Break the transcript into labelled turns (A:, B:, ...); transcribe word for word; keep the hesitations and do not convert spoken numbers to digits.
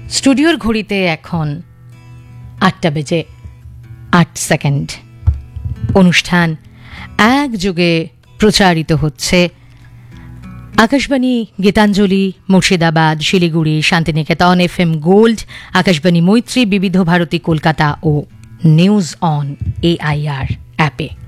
A: স্টুডিওর ঘড়িতে এখন আটটা বেজে আট সেকেন্ড। অনুষ্ঠান একযোগে প্রচারিত হচ্ছে Akashvani Gitanjali, Murshidabad, Siliguri, Santiniketan, F M gold, Akashvani মৈত্রী, বিবিধ ভারতী কলকাতা ও নিউজ অন এআইআর অ্যাপে।